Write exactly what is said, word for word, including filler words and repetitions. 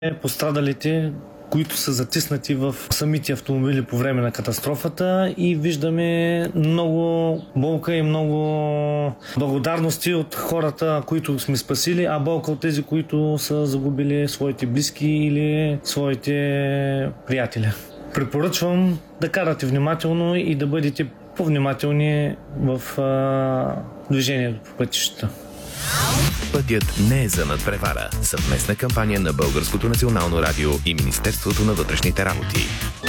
пострадалите, които са затиснати в самите автомобили по време на катастрофата, и виждаме много болка и много благодарности от хората, които сме спасили, а болка от тези, които са загубили своите близки или своите приятели. Препоръчвам да карате внимателно и да бъдете по-внимателни в а, движението по пътищата. Пътят не е за надпревара. Съвместна кампания на Българското национално радио и Министерството на вътрешните работи.